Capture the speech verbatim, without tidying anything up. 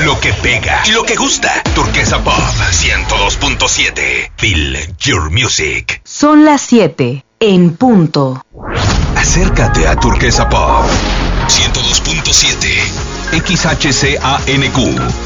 lo que pega y lo que gusta. Turquesa Pop ciento dos punto siete. Feel your music. Son las siete en punto. Acércate a Turquesa Pop ciento dos punto siete. X H C A N Q.